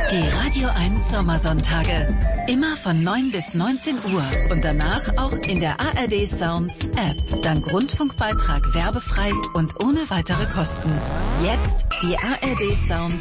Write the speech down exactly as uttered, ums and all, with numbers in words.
Die Radio eins Sommersonntage. Immer von neun bis neunzehn Uhr und danach auch in der A R D Sounds App. Dank Rundfunkbeitrag werbefrei und ohne weitere Kosten. Jetzt die A R D Sounds